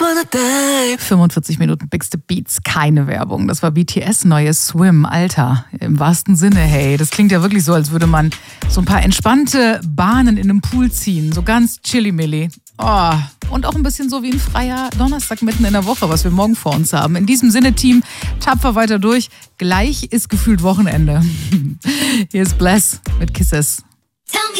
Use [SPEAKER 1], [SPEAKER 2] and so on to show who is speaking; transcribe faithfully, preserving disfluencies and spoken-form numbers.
[SPEAKER 1] fünfundvierzig Minuten Bigste Beats, keine Werbung. Das war B T S neues Swim, Alter. Im wahrsten Sinne, hey. Das klingt ja wirklich so, als würde man so ein paar entspannte Bahnen in einem Pool ziehen. So ganz chilly-milli. Oh. Und auch ein bisschen so wie ein freier Donnerstag mitten in der Woche, was wir morgen vor uns haben. In diesem Sinne, Team, tapfer weiter durch. Gleich ist gefühlt Wochenende. Hier ist Bless mit Kisses.